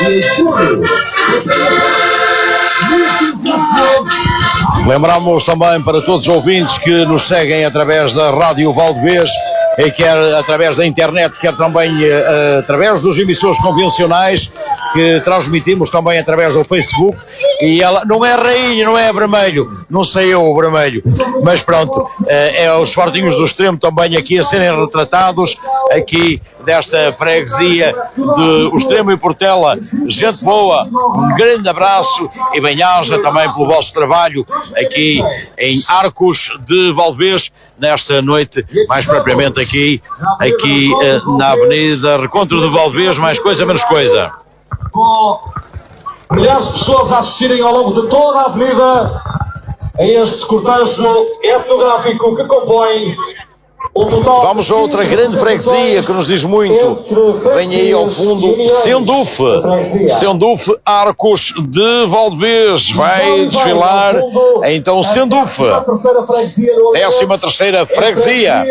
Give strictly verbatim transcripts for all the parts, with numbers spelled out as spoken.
Lembramos também para todos os ouvintes que nos seguem através da Rádio Valdevez, e quer através da internet, quer também uh, através dos emissores convencionais, que transmitimos também através do Facebook. E ela não é rainha, não é vermelho, não sei eu o vermelho, mas pronto, uh, é os Fortinhos do Extremo também aqui a serem retratados, aqui desta freguesia de O Extremo e Portela. Gente boa, um grande abraço e bem-aja também pelo vosso trabalho aqui em Arcos de Valdevez, nesta noite, mais propriamente aqui, aqui uh, na Avenida Recontro de Valdevez, mais coisa, menos coisa. Com milhares de pessoas a assistirem ao longo de toda a avenida a este cortejo etnográfico que compõe o total. Vamos a outra grande freguesia que nos diz muito. Vem aí ao fundo Sendufe. Sendufe, Arcos de Valdevez. Vai desfilar então Sendufe. Décima terceira freguesia.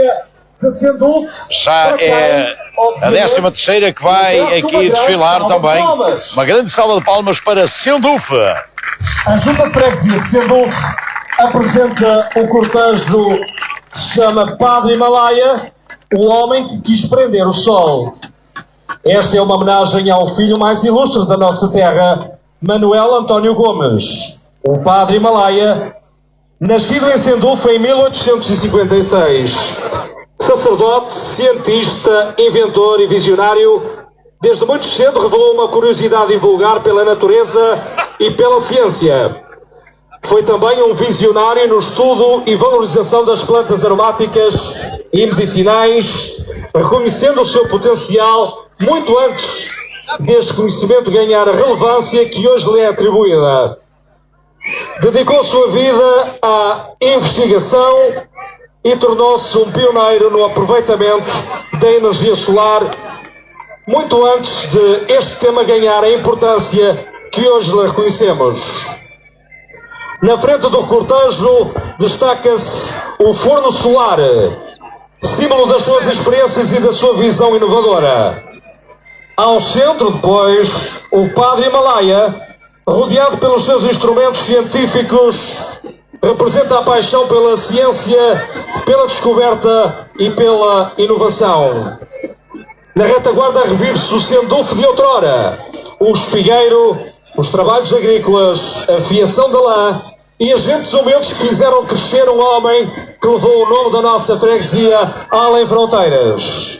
Já é a décima terceira que vai aqui desfilar também. Uma grande salva de palmas para Sendufe. A Junta de Freguesia de Sendufe apresenta o cortejo que se chama Padre Himalaia, o homem que quis prender o sol. Esta é uma homenagem ao filho mais ilustre da nossa terra, Manuel António Gomes, o Padre Himalaia, nascido em Sendufe em mil oitocentos e cinquenta e seis. Sacerdote, cientista, inventor e visionário, desde muito cedo revelou uma curiosidade invulgar pela natureza e pela ciência. Foi também um visionário no estudo e valorização das plantas aromáticas e medicinais, reconhecendo o seu potencial muito antes deste conhecimento ganhar a relevância que hoje lhe é atribuída. Dedicou sua vida à investigação e tornou-se um pioneiro no aproveitamento da energia solar, muito antes de este tema ganhar a importância que hoje lhe reconhecemos. Na frente do cortejo destaca-se o forno solar, símbolo das suas experiências e da sua visão inovadora. Ao centro, depois, o Padre Himalaia, rodeado pelos seus instrumentos científicos, representa a paixão pela ciência, pela descoberta e pela inovação. Na retaguarda revive-se o Sendufe de outrora, o espigueiro, os trabalhos agrícolas, a fiação da lã e as gentes humildes que fizeram crescer um homem que levou o nome da nossa freguesia além fronteiras.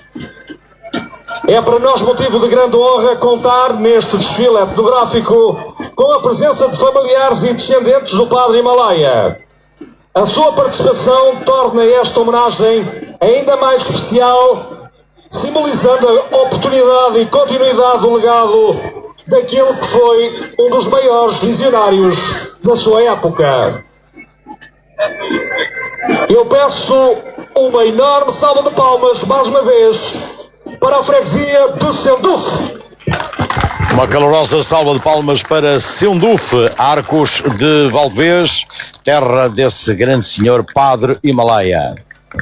É para nós motivo de grande honra contar neste desfile etnográfico com a presença de familiares e descendentes do Padre Himalaia. A sua participação torna esta homenagem ainda mais especial, simbolizando a oportunidade e continuidade do legado daquele que foi um dos maiores visionários da sua época. Eu peço uma enorme salva de palmas, mais uma vez, para a freguesia de Sendufe. Uma calorosa salva de palmas para Sendufe, Arcos de Valdevez, terra desse grande senhor Padre Himalaia.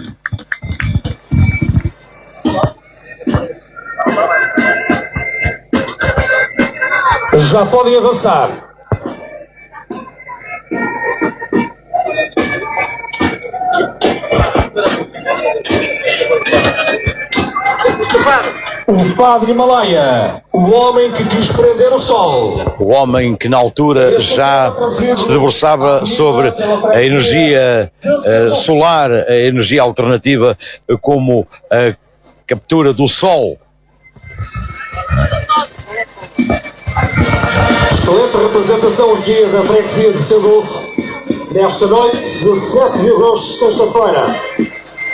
Já podem avançar. O Padre Himalaia, o homem que quis prender o sol. O homem que na altura já se debruçava sobre a energia uh, solar, a energia alternativa, como a captura do sol. Excelente representação aqui da freguesia de Sendufe, nesta noite de sete de agosto, sexta-feira.